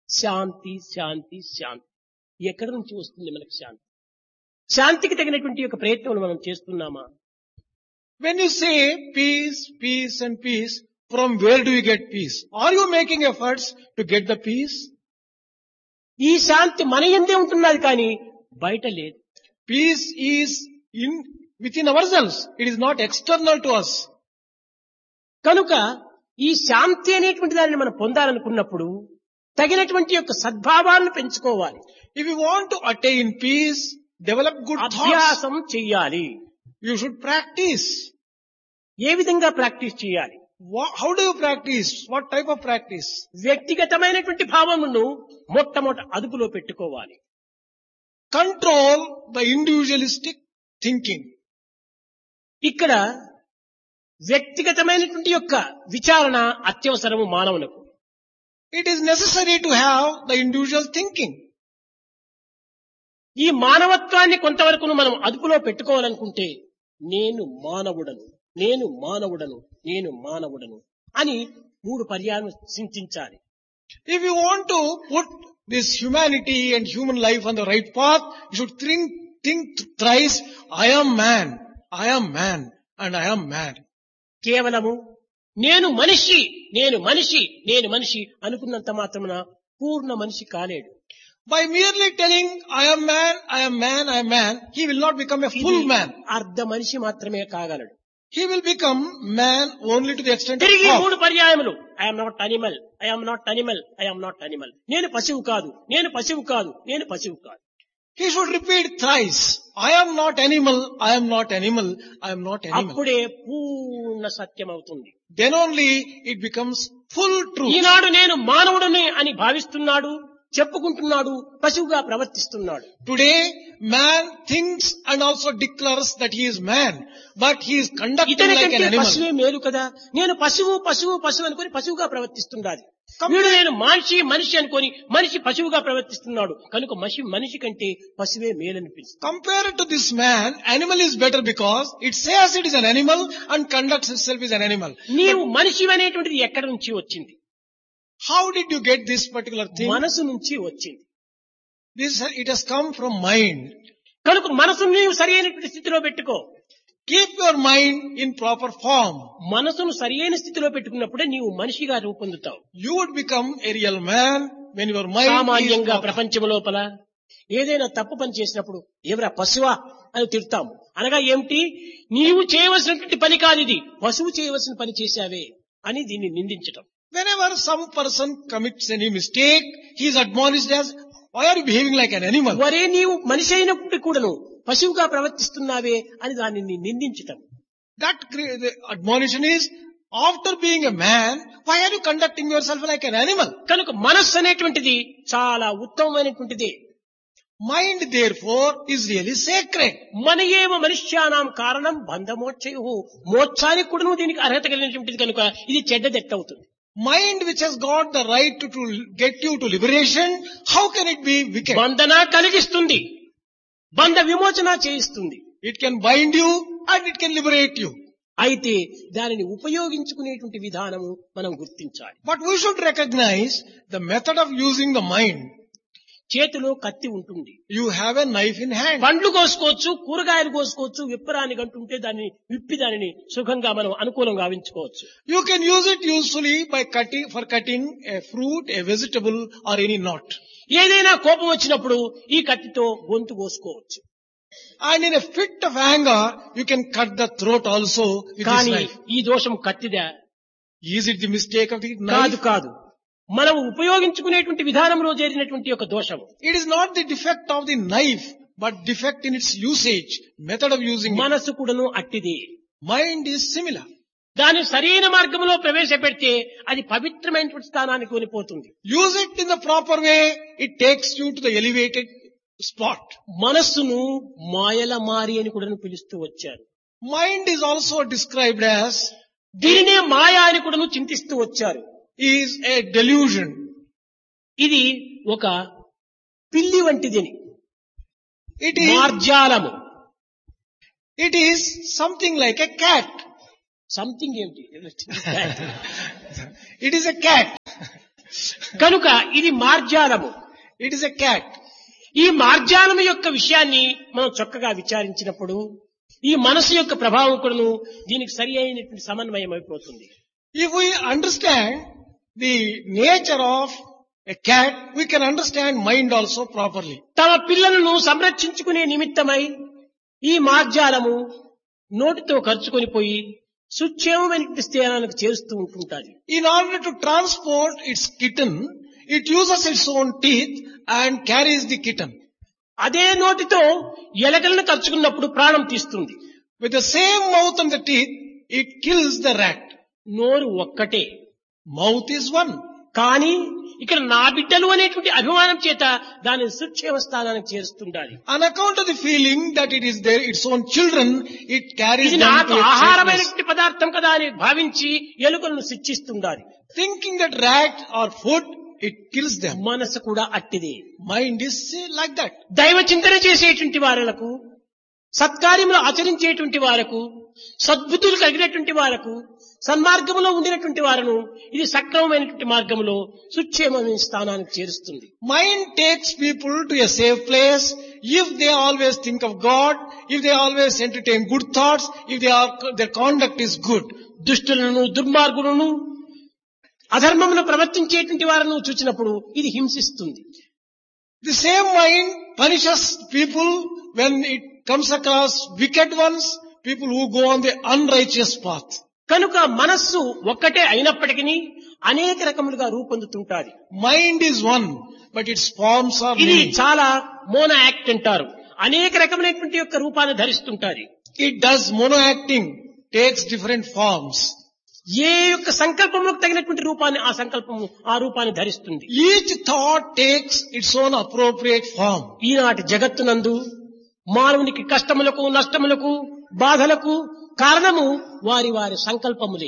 శాంతి శాంతి శాంతి. ఎక్కడి నుంచి వస్తుంది మనకు శాంతి? శాంతికి తగినటువంటి యొక్క ప్రయత్నం మనం చేస్తున్నామా? When you say peace, peace and peace, from where do you get peace? Are you making efforts to get the peace? ఈ శాంతి మన యందే ఉంటున్నది కానీ బయట లేదు. Peace is within ourselves. It is not external to us. కనుక ఈ శాంతి అనేటువంటి దానిని మనం పొందాలనుకున్నప్పుడు తగినటువంటి యొక్క సద్భావాలను పెంచుకోవాలి. If you want to attain peace, develop good thoughts. అభ్యాసం చెయ్యాలి. You should practice. ఏ విధంగా ప్రాక్టీస్ చేయాలి? How do you practice? What type of practice? వ్యక్తిగతమైనటువంటి భావమును మొట్టమొదట అదుపులో పెట్టుకోవాలి. Control the individualistic thinking. ఇక్కడ వ్యక్తిగతమైనటువంటి యొక్క విచారణ అత్యవసరము మానవులకు. It is necessary to have the individual thinking. ఈ మానవత్వాన్ని కొంతవరకు మనం అదుపులో పెట్టుకోవాలనుకుంటే నేను మానవుడను, నేను మానవుడను, నేను మానవుడను అని 3 పర్యాయం చింతించాలి. If you want to put this humanity and human life on the right path, you should think thrice, I am man, I am man, and I am man. కేవలము నేను మనిషి, నేను మనిషి, నేను మనిషి అనుకున్నంత మాత్రమున పూర్ణ మనిషి కాలేడు. By merely telling I am man, I am man, I am man, he will not become a full man. అర్ధ మనిషి మాత్రమే కాగలడు. He will become man only to the extent of తిరిగి half. 3 పర్యాయములు I am not animal, I am not animal, I am not animal. నేను పశువు కాదు, నేను పశువు కాదు, నేను పశువు కాదు. He should repeat thrice, I am not animal, I am not animal, I am not animal. అప్పుడే పూర్ణ సత్యం అవుతుంది. Then only it becomes full truth. ఈనాడు నేను మానవుడని అని భావిస్తున్నాడు, చెప్పుకుంటున్నాడు, పశువుగా ప్రవర్తిస్తున్నాడు. Today, man thinks and also declares that he is man, but he is conducting like an ఇతనికంటే animal. పశువే మేలు కదా, నేను పశువు పశువు పశువు అనుకొని పశువుగా ప్రవర్తిస్తున్నాడు. వీడు నేను మనిషి మనిషి అనుకొని మనిషి పశువుగా ప్రవర్తిస్తున్నాడు. కనుక మనిషి కంటే పశువే మేలనిపిస్తుంది. Compared to this man, animal is better because it says it is an animal and conducts itself as an animal. నీవు మనిషి అనేటువంటిది ఎక్కడి నుంచి వచ్చింది? How did you get this particular thing? మనసు నుంచి వచ్చింది. It has come from mind. కనుక మనసును నీవు సరి అయినటువంటి స్థితిలో పెట్టుకో. Keep your mind in proper form. మనసును సరి అయిన స్థితిలో పెట్టుకున్నప్పుడే నీవు మనిషిగా రూపొందుతావు. You would become a real man when your mind is సామాన్యంగా proper. ప్రపంచం లోపల ఏదైనా తప్పు పని చేసినప్పుడు ఎవరా పశువా అని తిడతాము. అనగా ఏమిటి? నీవు చేయవలసినటువంటి పని కాదు ఇది, పశువు చేయవలసిన పని చేశావే అని దీన్ని నిందించటం. Whenever some person commits any mistake, he is admonished as, why are you behaving like an animal? వరే నీవు మనిషి అయినప్పుడు కూడాను పశువుగా ప్రవర్తిస్తున్నావే అని దానిని నిందించటం. The admonition is, after being a man, why are you conducting yourself like an animal? కనుక మనస్సు అనేటువంటిది చాలా ఉత్తమమైనటువంటిది. Mind, therefore, is really sacred. మన ఏవ మనుష్యానాం కారణం బంధమోక్షయు, మోక్షానికి కూడాను దీనికి అర్హత కలిగినటువంటిది కనుక ఇది చెడ్డదెట్ట అవుతుంది. Mind which has got the right to get you to liberation, how can it be wicked? బంధన కలిగిస్తుంది, బంధ విమోచన చేయిస్తుంది. It can bind you and it can liberate you. అయితే దానిని ఉపయోగించుకునేటువంటి విధానము మనం గుర్తించాలి. But we should recognize the method of using the mind. చేతిలో కత్తి ఉంటుంది, You have a knife in hand. పండ్లు కోసుకోవచ్చు, కూరగాయలు కోసుకోవచ్చు, విప్పరాని గంటుంటే దాన్ని విప్పి దానిని సుఖంగా మనం అనుకూలంగా గావించుకోవచ్చు. You can use it usefully by cutting a fruit, a vegetable or any nut. ఏదైనా కోపం వచ్చినప్పుడు ఈ కత్తితో గొంతు కోసుకోవచ్చు. And in a fit of anger, you can cut the throat also with this కానీ knife. ఈ దోషం కత్తిదా? Is it the mistake of the కాదు knife? కాదు, మనం ఉపయోగించుకునేటువంటి విధానంలో చేరినటువంటి ఒక దోషం. It is not the defect of the knife, but defect in its usage, method of using it. మనసు కూడాను అట్టిది. Mind is similar. దాన్ని సరైన మార్గంలో ప్రవేశపెడితే అది పవిత్రమైనటువంటి స్థానానికి కొనిపోతుంది. Use it in the proper way, it takes you to the elevated spot. మనస్సును మాయల మారి అని కూడా పిలుస్తూ వచ్చారు. Mind is also described as, దీనినే మాయ అని కూడా చింతిస్తూ వచ్చారు. is a delusion. ఇది ఒక పిల్లి వంటిదని, మార్జాలము. It is something like a cat. Something ఏమిటి? It is a cat. కనుక ఇది మార్జాలము. It is a cat. ఈ మార్జాలము యొక్క విషయాన్ని మనం చక్కగా విచారించినప్పుడు ఈ మనసు యొక్క ప్రభావం కూడాను దీనికి సరి అయినటువంటి సమన్వయం అయిపోతుంది. If we understand the nature of a cat, we can understand mind also properly. తమ పిల్లలను సంరక్షించుకునే నిమిత్తమై ఈ మార్జాలము నోటితో ఖర్చుకొని పోయి సుక్షేమమైన స్థానానికి చేరుస్తూ ఉంటుంటాది. In order to transport its kitten, it uses its own teeth and carries the kitten. అదే నోటితో ఎలకలను ఖర్చుకున్నప్పుడు ప్రాణం తీస్తుంది. With the same mouth and the teeth, it kills the rat. నోరు ఒక్కటే, Mouth is one. కానీ ఇక్కడ నా బిడ్డలు అనేటువంటి అభిమానం చేత దానిని సుక్షేమ స్థానానికి చేరుస్తుండాలి. On account of the feeling that it is its own children, it carries ఇది them నాకు to its safeness. ఆహారమైనటువంటి పదార్థం కదా అని భావించి ఎలుకలను శిక్షిస్తుండాలి. Thinking that rat or food, it kills them. మనసు కూడా అట్టిదే. Mind is like that. దైవ చింతన చేసేటువంటి వారులకు, సత్కార్యములు ఆచరించేటువంటి వారకు, సద్బుద్ధులు కలిగినటువంటి వారకు, సన్మార్గంలో ఉండినటువంటి వారును ఇది సక్రమమైనటువంటి మార్గంలో సుక్షేమమైన స్థానానికి చేరుస్తుంది. Mind takes people to a safe place if they always think of God, if they always entertain good thoughts, if their conduct is good. దుష్టులను, దుర్మార్గులను, అధర్మమును ప్రవర్తించేటువంటి వారిని చూచినప్పుడు ఇది హింసిస్తుంది. The same mind punishes people when it comes across wicked ones, people who go on the unrighteous path. కనుక మనస్సు ఒక్కటే అయినప్పటికీ అనేక రకములుగా రూపొందుతుంటాది. Mind is one, but its forms are ఇది many. చాలా మోనో యాక్ట్ అంటారు. అనేక రకమైనటువంటి యొక్క రూపాన్ని ధరిస్తుంటాది. It does mono-acting, takes different forms. ఏ యొక్క సంకల్పములకు తగినటువంటి రూపాన్ని ఆ రూపాన్ని ధరిస్తుంది. Each thought takes its own appropriate form. ఈనాటి జగత్తునందు మానవునికి కష్టములకు, నష్టములకు, బాధలకు కారణము వారి వారి సంకల్పములే.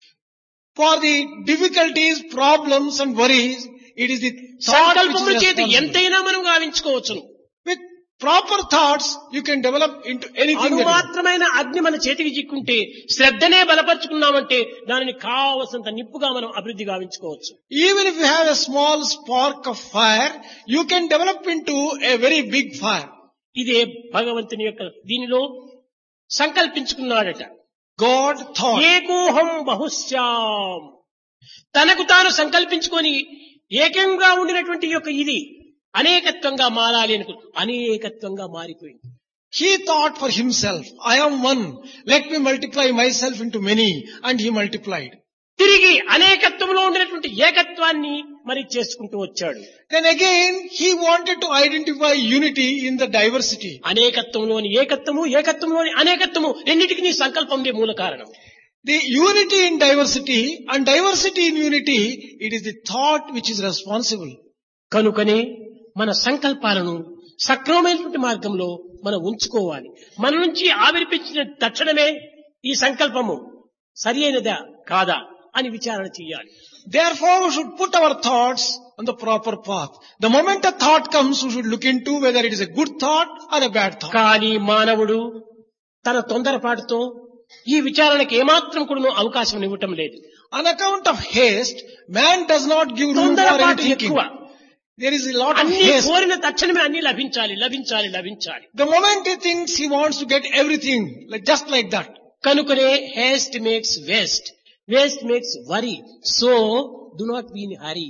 For the difficulties, problems and worries, it is the thought which సంకల్పముల is చేత responsible. ఎంతైనా మనం గావించుకోవచ్చును. With proper thoughts, you can develop into anything. that మాత్రమైన అగ్ని మన చేతికి చిక్కుంటే శ్రద్ధనే బలపరుచుకున్నామంటే దానిని కావలసినంత నిప్పుగా మనం అభివృద్ధి గావించుకోవచ్చు. Even if you have a small spark of fire, you can develop into a very big fire. ఇదే భగవంతుని యొక్క దీనిలో సంకల్పించుకున్నాడట. God thought. ఏకోహం బహుశ్యాం, తనకు తాను సంకల్పించుకొని ఏకంగా ఉండినటువంటి యొక్క ఇది అనేకత్వంగా మారాలి అనుకు అనేకత్వంగా మారిపోయింది. He thought for himself, I am one, let me multiply myself into many, and he multiplied. తిరిగి అనేకత్వంలో ఉండినటువంటి ఏకత్వాన్ని మరి చేసుకుంటూ వచ్చాడు. Then again, he wanted to identify unity in the diversity. అనేకత్వంలోని ఏకత్వము, ఏకత్వంలోని అనేకత్వము రెండింటికి సంకల్పందే మూల కారణం. The unity in diversity and diversity in unity, it is the thought which is responsible. కనుకనే మన సంకల్పాలను సక్రమమైనటువంటి మార్గంలో మనం ఉంచుకోవాలి. మన నుంచి ఆవిర్పించిన తక్షణమే ఈ సంకల్పము సరి అయినదా కాదా అని విచారణ చేయాలి. Therefore, we should put our thoughts on the proper path. The moment a thought comes, we should look into whether it is a good thought or a bad thought. కానీ మానవుడు తన తొందరపాటుతో ఈ విచారణకు ఏమాత్రం కూడా అవకాశం ఇవ్వటం లేదు. On account of haste, man does not give room for any తొందరపాటు thinking. ఎక్కువ. There is a lot of అన్ని haste. కోరిన తక్షణమే అన్ని లభించాలి లభించాలి లభించాలి. The moment he thinks, he wants to get everything, just like that. కనుకనే haste makes waste, waste makes worry, so do not be in hurry.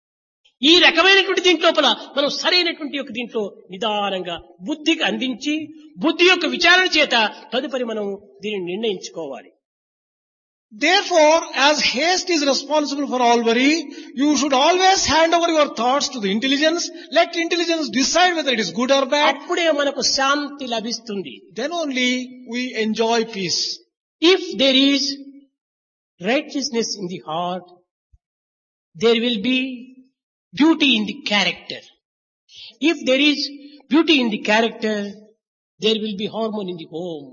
ఈ రకమైనటువంటి దీంట్లోపల మనం సరైనటువంటి యొక్క దీంట్లో నిదానంగా బుద్ధికి అందించి బుద్ధి యొక్క విచారణ చేత తదుపరి మనం దీనిని నిర్ణయించుకోవాలి. Therefore, as haste is responsible for all worry, you should always hand over your thoughts to the intelligence. Let intelligence decide whether it is good or bad. అప్పుడే మనకు శాంతి లభిస్తుంది. Then only we enjoy peace. If there is righteousness in the heart, there will be beauty in the character. If there is beauty in the character, there will be harmony in the home.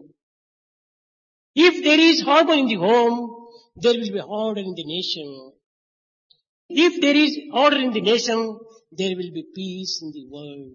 If there is harmony in the home, there will be order in the nation. If there is order in the nation, there will be peace in the world.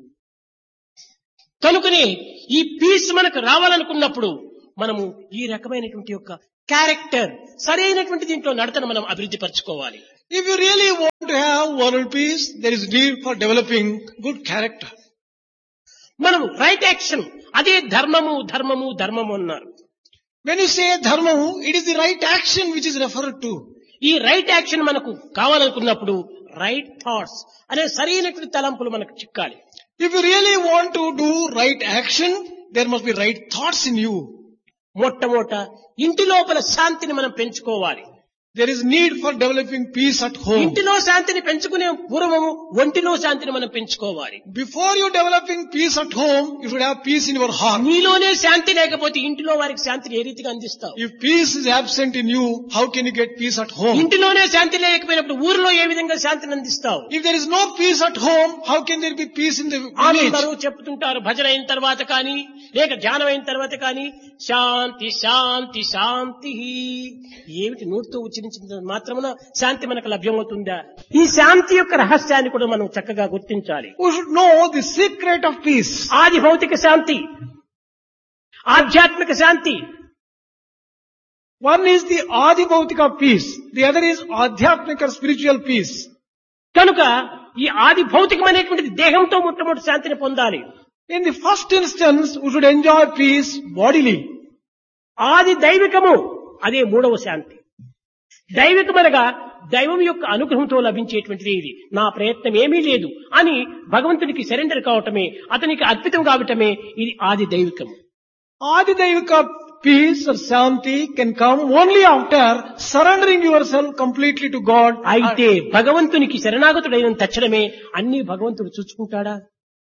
కనుకనే ఈ piece మనకు రావాలనుకున్నప్పుడు మనము ఈ రకమైనటువంటి యొక్క character సరైనటువంటి దీంట్లో నడతను మనం అభివృద్ధి పరచుకోవాలి. If you really want to have world peace, there is need for developing good character. మనం రైట్ యాక్షన్ అదే ధర్మము ధర్మము ధర్మము అన్నారు. When you say dharma, it is the right action which is referred to. ఈ రైట్ యాక్షన్ మనకు కావాలనుకున్నప్పుడు right thoughts అనే సరైనటువంటి తలంపులు మనకు చిక్కాలి. If you really want to do right action, there must be right thoughts in you. మొట్టమొదట ఇంటి లోపల శాంతిని మనం పెంచుకోవాలి. There is need for developing peace at home. ఇంటిలో శాంతిని పెంచుకునే పూర్వము ఒంటిలో శాంతిని మనం పెంచుకోవాలి. Before you developing peace at home, you should have peace in your heart. నీలోనే శాంతి లేకపోతే ఇంటిలో వారికి శాంతిని ఏ రీతిగా అందిస్తావు? If peace is absent in you, how can you get peace at home? ఇంటిలోనే శాంతి లేకపోయినప్పుడు ఊరిలో ఏ విధంగా శాంతిని అందిస్తావు? If there is no peace at home, how can there be peace in the village? అందరూ చెప్తుంటారు భజన అయిన తర్వాత కానీ లేక ధ్యానం అయిన తర్వాత కానీ శాంతి శాంతి శాంతి. ఏమిటి నోటితో ఉచ్చరించిన మాత్రమున శాంతి మనకు లభ్యమవుతుందా? ఈ శాంతి యొక్క రహస్యాన్ని కూడా మనం చక్కగా గుర్తించాలి. We should know the secret of peace. ఆది భౌతిక శాంతి, ఆధ్యాత్మిక శాంతి. One is the Adi Bhautika peace. The other is Adhyatmika or spiritual peace. కనుక ఈ ఆది భౌతికం అనేటువంటిది దేహంతో మొట్టమొదటి శాంతిని పొందాలి. In the first instance, we should enjoy peace bodily. ఆది దైవికము అదే మూడవ శాంతి. దైవికమనగా దైవం యొక్క అనుగ్రహంతో లభించేటువంటిది ఇది. నా ప్రయత్నం ఏమీ లేదు అని భగవంతునికి సరెండర్ కావటమే, అతనికి అర్పితం కావటమే ఇది ఆది దైవికం. Adi Daivika peace or Shanti can come only after surrendering yourself completely to God. అయితే భగవంతునికి శరణాగతుడైన తక్షణమే అన్ని భగవంతుడు చూసుకుంటాడా?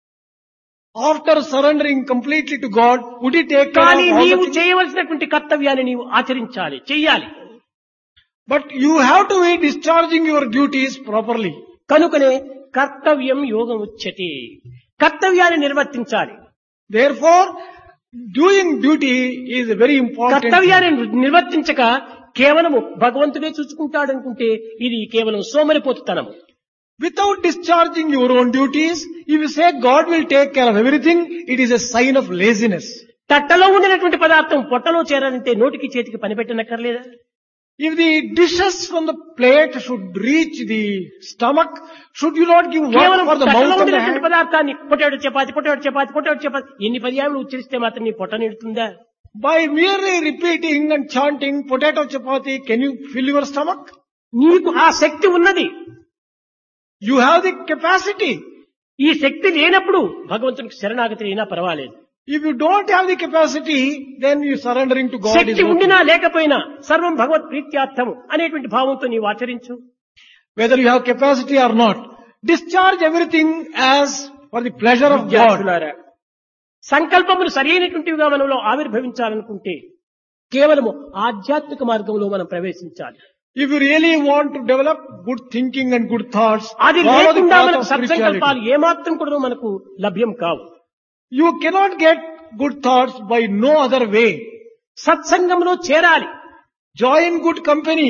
After surrendering completely to God, would he take care కానీ of all the నీవు things? చేయవలసినటువంటి కర్తవ్యాన్ని నీవు ఆచరించాలి, చెయ్యాలి. But you have to be discharging your duties properly. కనుకనే కర్తవ్యం యోగం ఉచ్యతే. కర్తవ్యాన్ని నిర్వర్తించాలి. Therefore, doing duty is a very important thing. కర్తవ్యాన్ని నిర్వర్తించక కేవలము భగవంతుడే చూసుకుంటాడనుకుంటే ఇది కేవలం సోమరిపోతుతనము. Without discharging your own duties, if you say God will take care of everything, it is a sign of laziness. తట్టలో ఉండినటువంటి పదార్థం పొట్టలో చేరాలంటే నోటికి చేతికి పని పెట్టనక్కర్లేదా? If the dishes from the plate should reach the stomach, should you not give work కేవలం for the తట్టలో mouth and the ఉండినటువంటి hand? పదార్థాన్ని potato chapati potato chapati potato chapati ఎన్ని పర్యాలు ఉచ్చరిస్తే మాత్రం నీ పొట్ట నిడుతుందా? By merely repeating and chanting potato chapati, can you fill your stomach? నీకు ఆ శక్తి ఉన్నది. You have the capacity. ఈ శక్తి లేనప్పుడు భగవంతునికి శరణాగతి అయినా పర్వాలేదు. If you don't have the capacity, then you surrendering to God is Shakti okay. ఉండినా లేకపోయినా సర్వం భగవత్ ప్రీత్యార్థము అనేటువంటి భావంతో నీవు ఆచరించు. Whether you have capacity or not, discharge everything as for the pleasure of God. విద్యార్థులారా, సంకల్పములు సరైనటువంటివిగా మనలో ఆవిర్భవించాలనుకుంటే కేవలము ఆధ్యాత్మిక మార్గంలో మనం ప్రవేశించాలి. If you really want to develop good thinking and good thoughts, అది follow the లేకుండా path మనకు of spirituality. సత్సంకల్పాలు ఏమాత్రం కూడా మనకు లభ్యం కావు. You cannot get good thoughts by no other way. సత్సంగంలో చేరాలి. Join good company.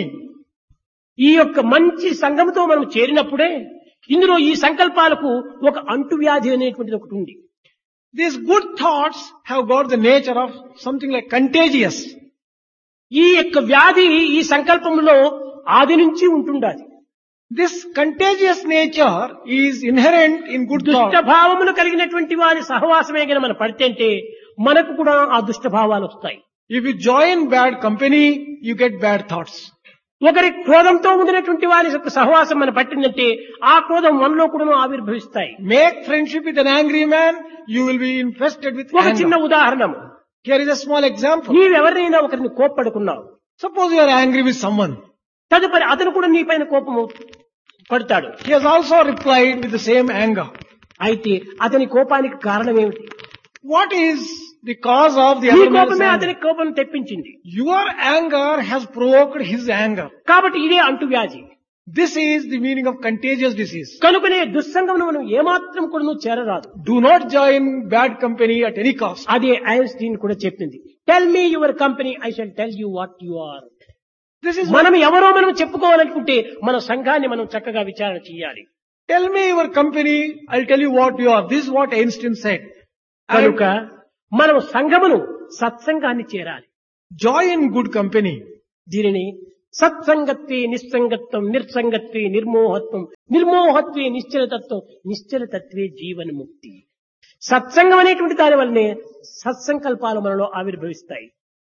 ఈ యొక్క మంచి సంఘంతో మనం చేరినప్పుడే ఇందులో ఈ సంకల్పాలకు ఒక అంటువ్యాధి అనేటువంటిది ఒకటి ఉంది. These good thoughts have got the nature of something like contagious. ఈ యొక్క వ్యాధి ఈ సంకల్పంలో ఆది నుంచి ఉంటుండాలి. This contagious nature is inherent in good దుష్ట thoughts. భావములు కలిగినటువంటి వారి సహవాసమే గన మనం పడితే మనకు కూడా ఆ దుష్ట భావాలు వస్తాయి. If you join bad company, you get bad thoughts. ఒకరి క్రోధంతో ఉండినటువంటి వారి యొక్క సహవాసం మనం పట్టిందంటే ఆ క్రోధం మనలో కూడా ఆవిర్భవిస్తాయి. Make friendship with an angry man, you will be infested with ఒక చిన్న anger. ఉదాహరణము. Here is a small example. నీవెవరినైనా ఒకరిని కోప్పడుకున్నావు, Suppose you are angry with someone. తదుపరి అతను కూడా నీ పైన కోపము పడతాడు. He has also replied with the same anger. అయితే అతని కోపానికి కారణం ఏమిటి? What is the cause of the నీ other man's కోపమే anger? అతని కోపం తెప్పించింది. Your anger has provoked his anger. కాబట్టి ఇదే అంటువ్యాధి. This is the meaning of contagious disease. కనుకనే దుస్సంగమును మనం ఏమాత్రం కూడా చేరరాదు. Do not join bad company at any cost. అదే ఐన్స్టీన్ కూడా చెప్పింది. Tell me your company, I shall tell you what you are. This is మనం ఎవరో మనం చెప్పుకోవాలనుకుంటే మన సంఘాన్ని మనం చక్కగా విచారణ చేయాలి. tell me your company, I'll tell you what you are. This is what Einstein said. కనుక మనం సంఘమును సత్సంగాన్ని చేరాలి. Join good company. దీనిని సత్సంగత్వే నిస్సంగత్వం, నిర్సంగత్వే నిర్మోహత్వం, నిర్మోహత్వే నిశ్చలతత్వం, నిశ్చలతత్వే జీవన్ముక్తి. సత్సంగం అనేటువంటి దాని వల్లనే సత్సంకల్పాలు మనలో ఆవిర్భవిస్తాయి.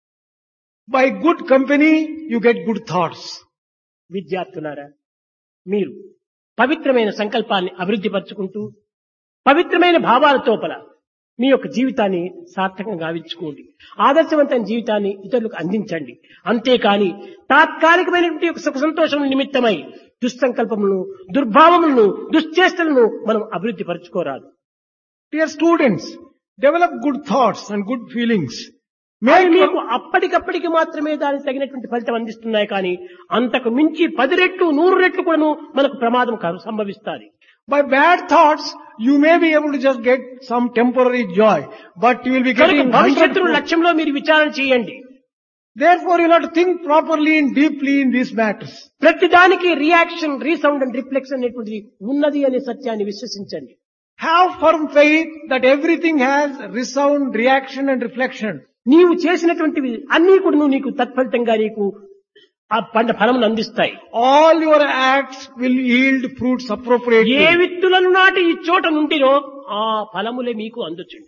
By good company, you get good thoughts. విద్యార్థులారా, మీరు పవిత్రమైన సంకల్పాన్ని అభివృద్ధి పరుచుకుంటూ పవిత్రమైన భావాల తోపల మీ యొక్క జీవితాన్ని సార్థకంగా గావించుకోండి. ఆదర్శవంతమైన జీవితాన్ని ఇతరులకు అందించండి. అంతేకాని తాత్కాలికమైనటువంటి యొక్క సుఖ సంతోషం నిమిత్తమై దుస్సంకల్పములను, దుర్భావములను, దుశ్చేష్టలను మనం అభివృద్ధి పరుచుకోరాదు. Dear students, develop good thoughts and good feelings. అవి మీకు అప్పటికప్పటికి మాత్రమే దానికి తగినటువంటి ఫలితం అందిస్తున్నాయి. కానీ అంతకు మించి 10 రెట్లు 100 రెట్లు కూడాను మనకు ప్రమాదం సంభవిస్తుంది. By bad thoughts, you may be able to just get some temporary joy, but you will be getting భవిష్యత్తు లక్ష్యంలో మీరు విచారణ చేయండి. Therefore, you have to think properly and deeply in these matters. ప్రతి దానికి రియాక్షన్, రీసౌండ్ అండ్ రిఫ్లెక్షన్ అనేటువంటిది ఉన్నది అనే సత్యాన్ని విశ్వసించండి. Have firm faith that everything has resound, reaction and reflection. నీవు చేసినటువంటివి అన్ని కూడా నీకు తత్ఫలితంగా నీకు ఆ ఫలమును అందిస్తాయి. All your acts will yield fruits appropriately. ఏ విత్తులను నాటి ఈ చోట నుండినో ఆ ఫలములే మీకు అందుచుండు.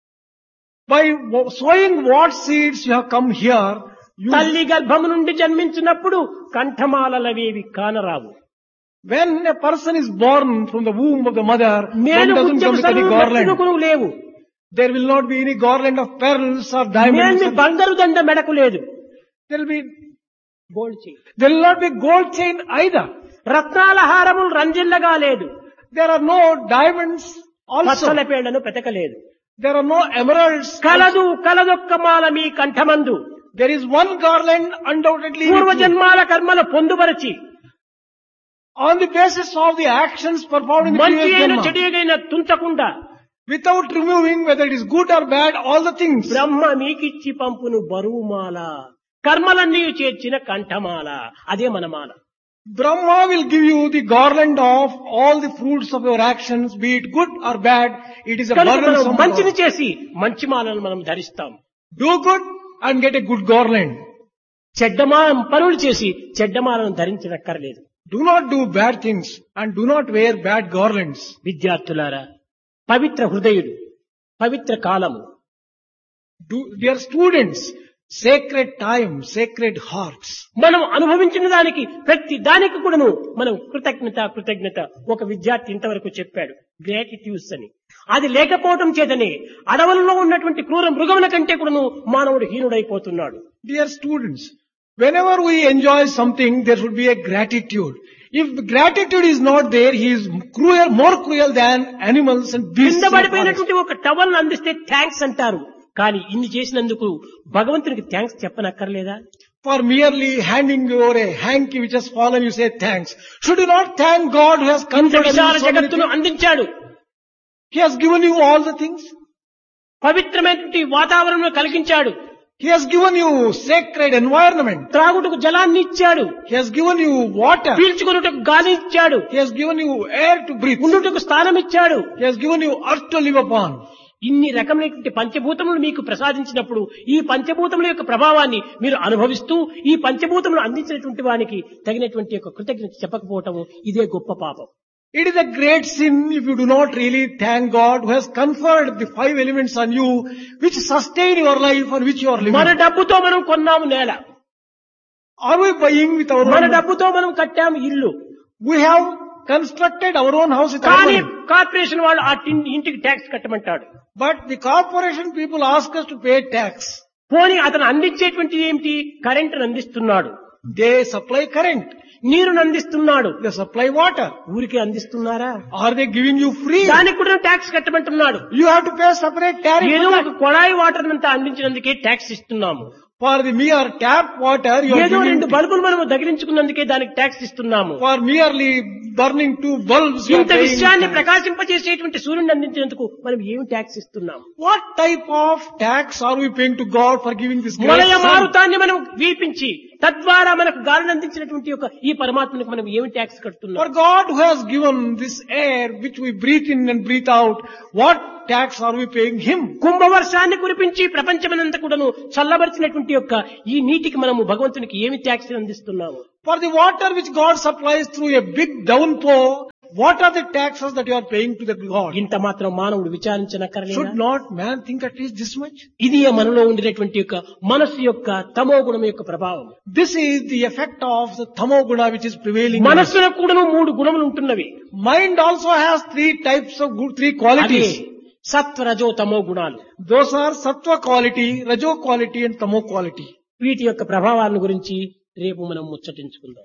By sowing what seeds you have come here, తల్లి గర్భము నుండి జన్మించినప్పుడు కంఠమాలలవేవి కానరావు. when a person is born from the womb of the mother, one doesn't come with any garland. లేవు. There will not be any garland of pearls or diamonds. బంగారు దండ మెడకు లేదు. There will be gold chain. There will not be gold chain either. రత్నాల హారములు రంజిల్లగా లేదు. There are no diamonds also. Pachchala పేళ్లను పెతకలేదు. There are no emeralds. కలదొక్క Mala me కంఠమందు. There is one garland undoubtedly. పూర్వజన్మాల కర్మల పొందుపరచి on the basis of the actions performed in the మంచి previous అయిన Janma, చెడుగైన తుంచకుండా without removing whether it is good or bad, all the things. బ్రహ్మ మీకిచ్చి పంపును బరువుమాల, కర్మలన్నీ చేర్చిన కంఠమాల. అదే మనమాల. Brahma will give you the garland of all the fruits of your actions, be it good or bad. It is a burdensome. మంచిని చేసి మంచి మాలను మనం ధరిస్తాం. Do good and get a good garland. పనులు చేసి చెడ్డమాలను ధరించనక్కర్లేదు. Do not do bad things and do not wear bad garlands. విద్యార్థులారా, పవిత్ర హృదయుడు, పవిత్ర కాలము. Dear students, sacred time, sacred hearts. మనం అనుభవించిన దానికి ప్రతి దానికి కూడాను మనం కృతజ్ఞత ఒక విద్యార్థి ఇంతవరకు చెప్పాడు, గ్రాటిట్యూడ్స్ అని. అది లేకపోవడం చేతనే అడవులలో ఉన్నటువంటి క్రూర మృగముల కంటే కూడాను మానవుడు హీనుడైపోతున్నాడు. Dear students, whenever we enjoy something, there should be a gratitude. If gratitude is not there, he is more cruel than animals and beasts. కింద పడిపోయినటువంటి ఒక టవల్ అందిస్తే థ్యాంక్స్ అంటారు. కానీ ఇన్ని చేసినందుకు భగవంతునికి thanks చెప్పనక్కర్లేదా? For merely handing over a hanky which has fallen, you say thanks. Should you not thank God who has conferred Vishala you so many జగత్తును things? అందించాడు. He has given you all the things. పవిత్రమైనటువంటి వాతావరణం కలిగించాడు. He has given you sacred environment. త్రాగుటకు జలాన్ని ఇచ్చాడు. He has given you water. పీల్చుకున్నటకు గాలి ఇచ్చాడు. He has given you air to breathe. ఉండుటకు స్థానం ఇచ్చాడు. He has given you earth to live upon. ఇన్ని రకమైనటువంటి పంచభూతములు మీకు ప్రసాదించినప్పుడు ఈ పంచభూతముల యొక్క ప్రభావాన్ని మీరు అనుభవిస్తూ ఈ పంచభూతములు అందించినటువంటి వానికి తగినటువంటి యొక్క కృతజ్ఞత చెప్పకపోవటము ఇదే గొప్ప పాపం. It is a great sin if you do not really thank God who has conferred the 5 elements on you which sustain your life and which you are living. మన డబ్బుతో మనం కొన్నాము నేల. Are we buying with our మన own? డబ్బుతో మనం కట్టాము ఇల్లు. We have constructed our own house with our కానీ money. కార్పొరేషన్ వాళ్ళు ఆ ఇంటికి tax కట్టమంటాడు. But the corporation people ask us to pay tax. పోనీ అతను అందించేటువంటిది ఏమిటి? కరెంటును అందిస్తున్నాడు. They supply current. నీరును అందిస్తున్నాడు. They supply water. ఊరికే అందిస్తున్నారా? Are they giving you free? దానికి కూడా tax కట్టమంటున్నాడు. You have to pay separate tariff. ఏదో for ఒక that. కొళాయి వాటర్ అంతా అందించినందుకే ట్యాక్స్ ఇస్తున్నాము. For the mere tap water, you are ఏదో giving. 2 బల్బులు మనం దగిలించుకున్నందుకే దానికి ట్యాక్స్ ఇస్తున్నాము. For merely burning 2 bulbs, you are ఇంత paying విషయాన్ని tax. ప్రకాశింపజేసేటువంటి సూర్యుని అందించినందుకు మనం ఏమి ట్యాక్స్ ఇస్తున్నాము? What type of tax are we paying to God for giving this great మలయ sun? మారుతాన్ని మనం వీపించి తద్వారా మనకు గాలిని అందించినటువంటి యొక్క ఈ పరమాత్మనికి మనం ఏమి ట్యాక్స్ కడుతున్నాం? For God who has given this air which we breathe in and breathe out, what tax are we paying Him? కుంభవర్షాన్ని కురిపించి ప్రపంచమనంతా కూడాను చల్లబరిచినటువంటి యొక్క ఈ నీటికి మనము భగవంతునికి ఏమి ట్యాక్స్ అందిస్తున్నాము? For the water which God supplies through a big downpour, what are the taxes that you are paying to the God? ఇంత మాత్రం మానవుడు విచారించనక్కర్లేదా? Should not man think at least this much? ఇది మనలో ఉండినటువంటి యొక్క మనస్సు యొక్క తమో గుణం యొక్క ప్రభావం. This is the effect of the tamo guna which is prevailing. మనస్సులో కూడాను 3 గుణములు ఉంటున్నవి. Mind also has 3 types of good, 3 అదే qualities. సత్వ రజో తమో గుణాలు. Those are sattva quality, rajo quality and tamo quality. వీటి యొక్క ప్రభావాలను గురించి రేపు మనం ముచ్చటించుకుందాం.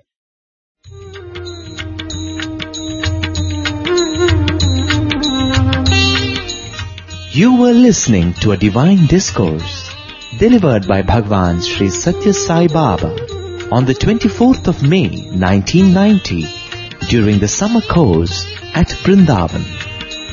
You were listening to a divine discourse delivered by Bhagwan Sri Satya Sai Baba on the 24th of May 1990 during the summer course at Vrindavan.